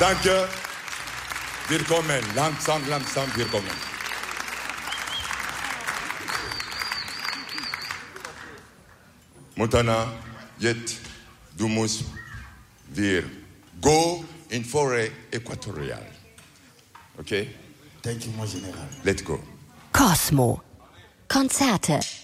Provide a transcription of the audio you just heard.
Danke. Willkommen. Langsam, willkommen. Montana, jetzt, du musst wir go in Forêt équatoriale. Okay? Thank you, mon Général. Let's go. Cosmo. Konzerte.